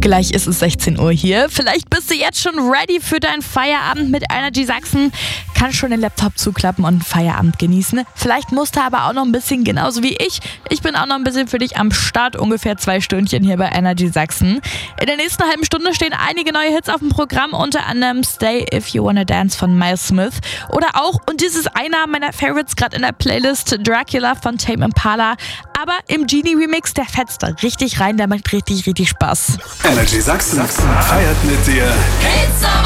Gleich ist es 16 Uhr hier. Vielleicht bist du jetzt schon ready für deinen Feierabend mit Energy Sachsen. Kannst schon den Laptop zuklappen und Feierabend genießen. Vielleicht musst du aber auch noch ein bisschen, genauso wie ich. Ich bin auch noch ein bisschen für dich am Start. Ungefähr 2 Stündchen hier bei Energy Sachsen. In der nächsten halben Stunde stehen einige neue Hits auf dem Programm. Unter anderem Stay If You Wanna Dance von Miles Smith. Oder auch, und das ist einer meiner Favorites gerade in der Playlist, Dracula von Tame Impala. Aber im Genie-Remix, der fetzt da richtig rein. Der macht richtig, richtig Spaß. Energy Sachsen feiert mit dir